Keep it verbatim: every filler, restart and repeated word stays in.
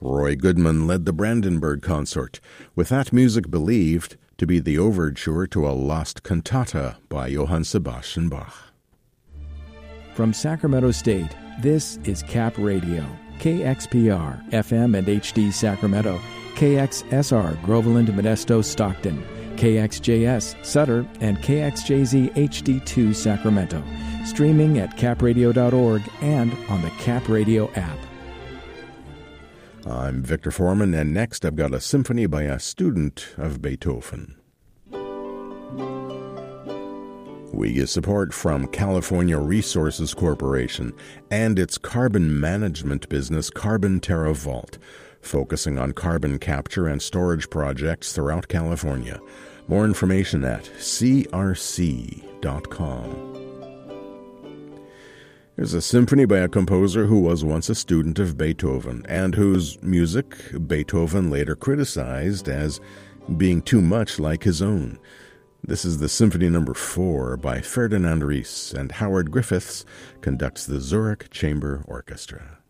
Roy Goodman led the Brandenburg Consort, with that music believed to be the overture to a lost cantata by Johann Sebastian Bach. From Sacramento State, this is Cap Radio, K X P R, F M and H D Sacramento, K X S R, Groveland, Modesto, Stockton, K X J S, Sutter, and K X J Z H D two, Sacramento, streaming at cap radio dot org and on the Cap Radio app. I'm Victor Foreman, and next I've got a symphony by a student of Beethoven. We get support from California Resources Corporation and its carbon management business, Carbon Terra Vault, focusing on carbon capture and storage projects throughout California. More information at c r c dot com. Here's a symphony by a composer who was once a student of Beethoven and whose music Beethoven later criticized as being too much like his own. This is the Symphony Number four by Ferdinand Ries, and Howard Griffiths conducts the Zurich Chamber Orchestra.